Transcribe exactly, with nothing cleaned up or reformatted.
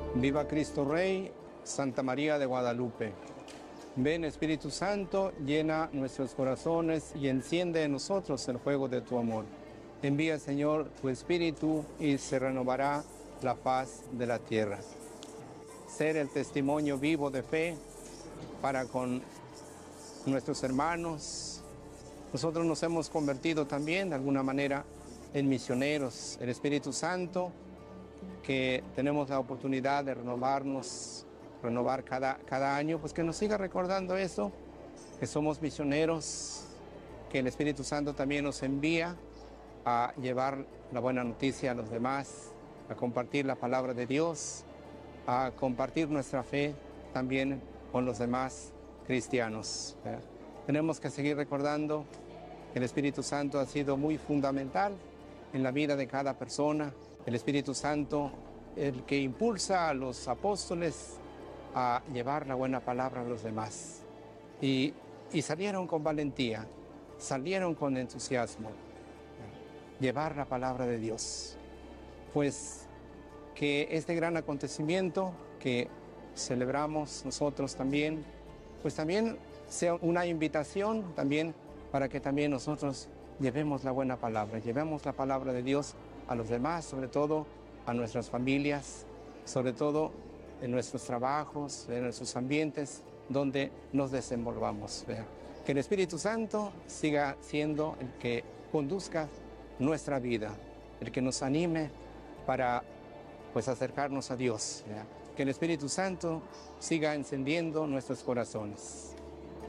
Viva Cristo Rey, Santa María de Guadalupe. Ven Espíritu Santo, llena nuestros corazones y enciende en nosotros el fuego de tu amor. Envía, Señor, tu Espíritu y se renovará la paz de la tierra. Ser el testimonio vivo de fe para con nuestros hermanos. Nosotros nos hemos convertido también de alguna manera en misioneros. El Espíritu Santo, que tenemos la oportunidad de renovarnos, renovar cada, cada año, pues que nos siga recordando eso, que somos misioneros, que el Espíritu Santo también nos envía a llevar la buena noticia a los demás, a compartir la palabra de Dios, a compartir nuestra fe también con los demás cristianos. ¿Eh? Tenemos que seguir recordando que el Espíritu Santo ha sido muy fundamental en la vida de cada persona. El Espíritu Santo, el que impulsa a los apóstoles a llevar la buena palabra a los demás. Y, y salieron con valentía, salieron con entusiasmo, llevar la palabra de Dios. Pues que este gran acontecimiento que celebramos nosotros también, pues también sea una invitación también para que también nosotros llevemos la buena palabra, llevemos la palabra de Dios a los demás, sobre todo a nuestras familias, sobre todo en nuestros trabajos, en nuestros ambientes donde nos desenvolvamos. Que el Espíritu Santo siga siendo el que conduzca nuestra vida, el que nos anime para pues acercarnos a Dios. Que el Espíritu Santo siga encendiendo nuestros corazones.